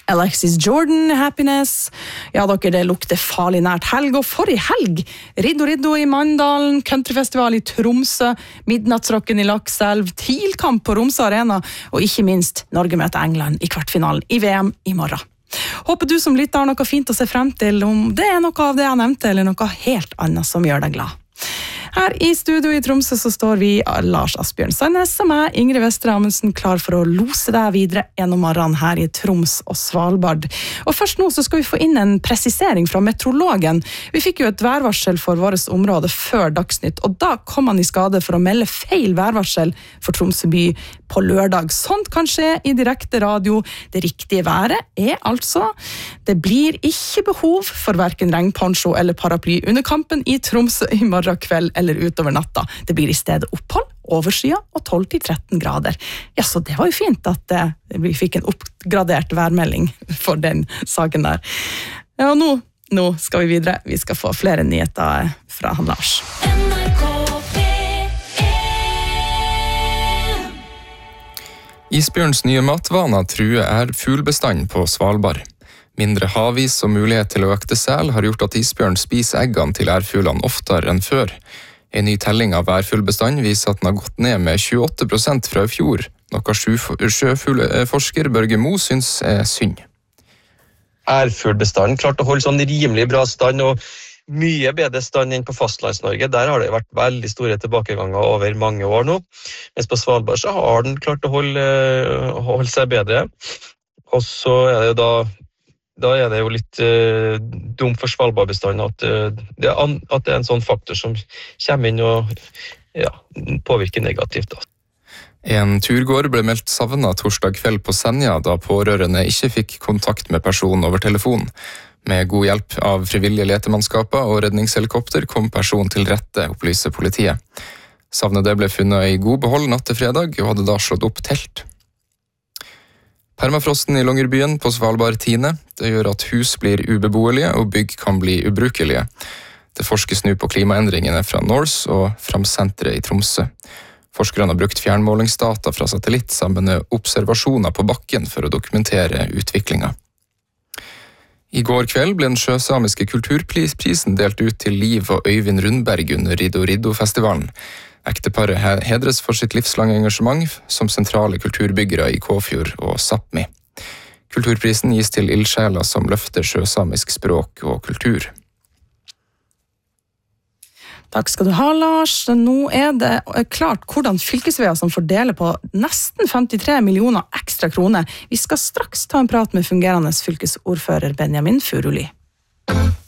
Alexis Jordan, Happiness. Ja, dere, det lukter farlig nært helg, og forrige helg, Riddo i Mandalen, countryfestival i Tromsø, midnattsrocken i Lakselv, TIL-kamp på Romsø Arena, og ikke minst Norge møter England i kvartfinalen i VM i morgen. Håper du som lytter har noe fint å se frem til, om det er noe av det jeg nevnte, eller noe helt annet som gjør deg glad. Her i studio i Tromsø så står vi, Lars Asbjørn Sandnes og meg, Ingrid Vestre Amundsen, klar for å lose deg videre gjennom morgenen her i Troms og Svalbard. Og først nå så skal vi få inn en presisering fra meteorologen. Vi fikk jo et værvarsel for vårt område før Dagsnytt, og da kom han i skade for å melde feil værvarsel for Tromsø by på lørdag. Sånt kan skje i direkte radio. Det riktige været er altså, det blir ikke behov for hverken regnponcho eller paraply under kampen i Tromsø i morgen kveld eller utover natta. Det blir i stedet opphold, overskya og 12-13 grader. Ja, så det var jo fint at vi fikk en oppgradert værmelding for den saken der. Ja, og nå skal vi videre. Vi skal få flere nyheter fra han Lars. Isbjørns nye matvaner truer fuglbestanden på Svalbard. Mindre havis og mulighet til å økte sel har gjort at isbjørn spiser eggene til ærfuglene oftere enn før. En ny telling av ærfuglbestanden viser at den har gått ned med 28% fra i fjor, noe sjøfuglforsker Børge Mo synes er synd. Ærfuglbestanden klarte å holde sånn rimelig bra stand, og mye bedre stand enn på fastlands-Norge. Der har det vært veldig store tilbakeganger over mange år nå. Mens på Svalbard så har den klart å holde seg bedre. Og så er det jo da er det jo litt dumt for Svalbardbestanden at det er en sånn faktor som kommer inn og påvirker negativt. Da. En turgåer ble meldt savnet torsdag kveld på Senja da pårørende ikke fikk kontakt med personen over telefon. Med god hjelp av frivillige letemannskaper og redningshelikopter kom personen til rette, opplyser politiet. Savnede ble funnet i god behold natt til fredag og hadde da slått opp telt. Permafrosten i Longyearbyen på Svalbard tiner. Det gjør at hus blir ubeboelige og bygg kan bli ubrukelige. Det forskes nå på klimaendringene fra Norse og Framsenteret i Tromsø. Forskerne har brukt fjernmålingsdata fra satellitt sammen med observasjoner på bakken for å dokumentere utviklingen. I går kveld ble den sjøsamiske kulturprisen delt ut til Liv og Øyvind Rundberg under Riddo-festivalen. Ekteparet hedres for sitt livslange engasjement som sentrale kulturbyggere i Kåfjord og Sápmi. Kulturprisen gis til ildsjeler som løfter sjøsamisk språk og kultur. Takk skal du ha, Lars. Nå er det klart hvordan fylkesveier som fordeler på nesten 53 millioner ekstra kroner. Vi skal straks ta en prat med fungerende fylkesordfører Benjamin Furuli.